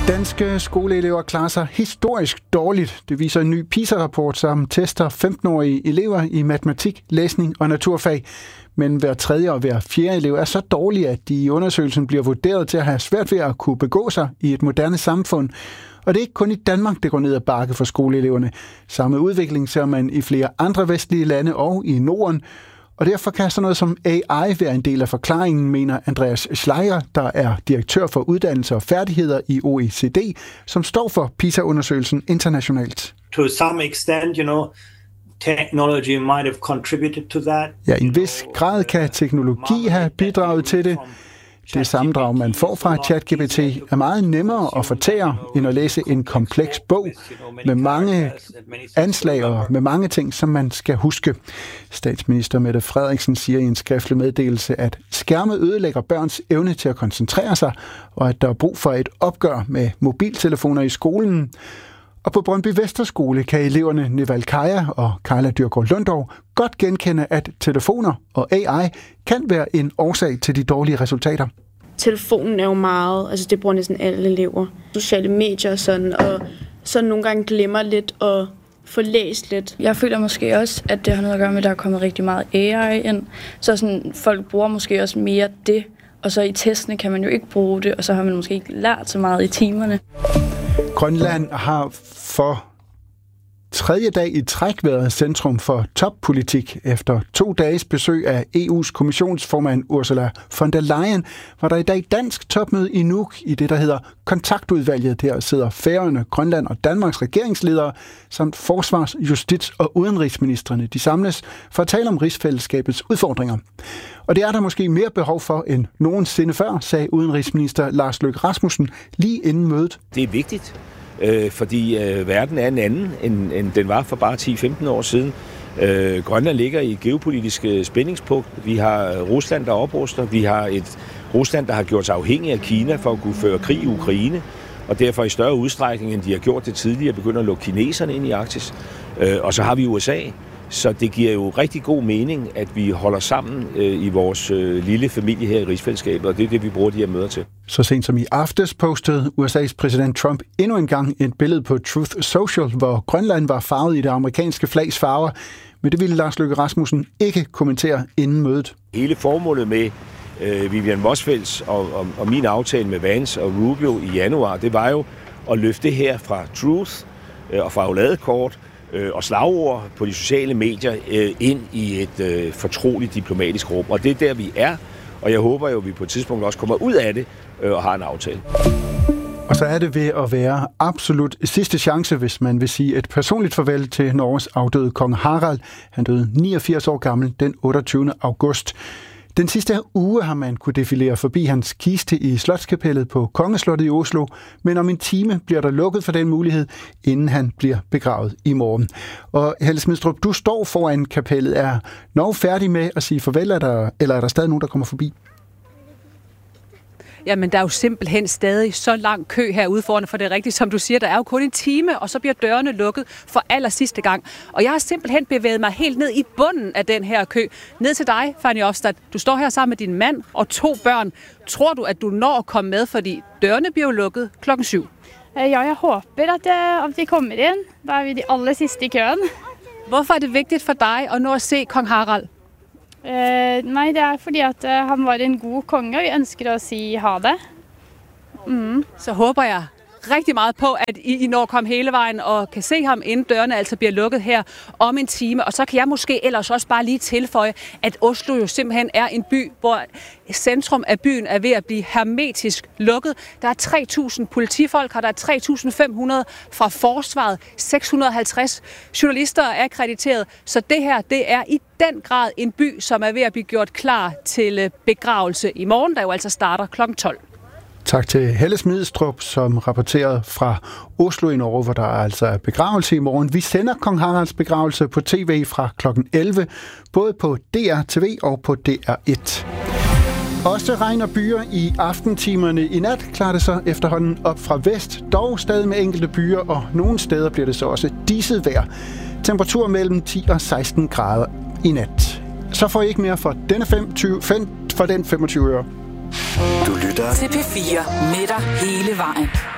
Danske skoleelever klarer sig historisk dårligt. Det viser en ny PISA-rapport, som tester 15-årige elever i matematik, læsning og naturfag. Men hver tredje og hver fjerde elev er så dårlige, at de i undersøgelsen bliver vurderet til at have svært ved at kunne begå sig i et moderne samfund. Og det er ikke kun i Danmark, det går ned ad bakke for skoleeleverne. Samme udvikling ser man i flere andre vestlige lande og i Norden. Og derfor kan sådan noget som AI være en del af forklaringen, mener Andreas Schleier, der er direktør for uddannelse og færdigheder i OECD, som står for PISA-undersøgelsen internationalt. To some extent, technology might have contributed to that. Ja, i en vis grad kan teknologi have bidraget til det. Det sammendrag, man får fra ChatGPT, er meget nemmere at fortære, end at læse en kompleks bog med mange anslag og med mange ting, som man skal huske. Statsminister Mette Frederiksen siger i en skriftlig meddelelse, at skærme ødelægger børns evne til at koncentrere sig, og at der er brug for et opgør med mobiltelefoner i skolen. Og på Brøndby Vesterskole kan eleverne Neval Kaja og Carla Dyrgaard Lundov godt genkende, at telefoner og AI kan være en årsag til de dårlige resultater. Telefonen er jo meget, det bruger næsten alle elever. Sociale medier og sådan, og så nogle gange glemmer lidt og få læst lidt. Jeg føler måske også, at det har noget at gøre med, at der er kommet rigtig meget AI ind. Så sådan, folk bruger måske også mere det, og så i testene kan man jo ikke bruge det, og så har man måske ikke lært så meget i timerne. Grønland har for tredje dag i træk været centrum for toppolitik. Efter 2 dages besøg af EU's kommissionsformand Ursula von der Leyen, var der i dag dansk topmøde i Nuuk i det, der hedder kontaktudvalget. Der sidder Færøerne, Grønland og Danmarks regeringsledere samt forsvars-, justits- og udenrigsministrene. De samles for at tale om rigsfællesskabets udfordringer. Og det er der måske mere behov for end nogensinde før, sagde udenrigsminister Lars Løkke Rasmussen lige inden mødet. Det er vigtigt. Fordi verden er en anden, end den var for bare 10-15 år siden. Grønland ligger i et geopolitisk spændingspunkt. Vi har Rusland, der opruster. Vi har et Rusland, der har gjort sig afhængig af Kina for at kunne føre krig i Ukraine, og derfor i større udstrækning, end de har gjort det tidligere, begynder at lukke kineserne ind i Arktis. Og så har vi USA. Så det giver jo rigtig god mening, at vi holder sammen i vores lille familie her i rigsfællesskabet, og det er det, vi bruger de her møder til. Så sent som i aftes postede USA's præsident Trump endnu en gang et billede på Truth Social, hvor Grønland var farvet i det amerikanske flags farver, men det ville Lars Løkke Rasmussen ikke kommentere inden mødet. Hele formålet med Vivian Motzfeldts og min aftale med Vance og Rubio i januar, det var jo at løfte det her fra Truth og fra Oladekort og slagord på de sociale medier ind i et fortroligt diplomatisk rum. Og det er der, vi er, og jeg håber jo, at vi på et tidspunkt også kommer ud af det og har en aftale. Og så er det ved at være absolut sidste chance, hvis man vil sige et personligt farvel til Norges afdøde kong Harald. Han døde 89 år gammel den 28. august. Den sidste uge har man kunne defilere forbi hans kiste i Slotskapellet på Kongeslottet i Oslo, men om en time bliver der lukket for den mulighed, inden han bliver begravet i morgen. Og Helle Smidstrup, du står foran kapellet. Er Norge færdig med at sige farvel, eller er der stadig nogen, der kommer forbi? Jamen, der er jo simpelthen stadig så lang kø herude foran, for det er rigtigt, som du siger, der er jo kun en time, og så bliver dørene lukket for allersidste gang. Og jeg har simpelthen bevæget mig helt ned i bunden af den her kø. Ned til dig, Fanny Ofstad. Du står her sammen med din mand og 2 børn. Tror du, at du når at komme med, fordi dørene bliver lukket 7:00? Ja, jeg håber, at de kommer ind. Der er vi de aller sidste i køen. Hvorfor er det vigtigt for dig at nå at se kong Harald? Nej, det er fordi, at han var en god konge, og vi ønsker at sige ha det. Så håber jeg rigtig meget på, at I når at komme hele vejen og kan se ham, inden dørene altså bliver lukket her om en time. Og så kan jeg måske ellers også bare lige tilføje, at Oslo jo simpelthen er en by, hvor centrum af byen er ved at blive hermetisk lukket. Der er 3.000 politifolk, og der er 3.500 fra forsvaret, 650 journalister er akkrediteret. Så det her, det er i den grad en by, som er ved at blive gjort klar til begravelse i morgen, der jo altså starter kl. 12. Tak til Helle Smidstrup, som rapporterede fra Oslo i Norge, hvor der altså er begravelse i morgen. Vi sender kong Haralds begravelse på tv fra kl. 11, både på DR-TV og på DR1. Også regn og byer i aftentimerne i nat klarer det så efterhånden op fra vest, dog stadig med enkelte byer, og nogle steder bliver det så også diset vejr. Temperatur mellem 10 og 16 grader i nat. Så får I ikke mere for den 25 øre. Du lytter til P4 med dig hele vejen.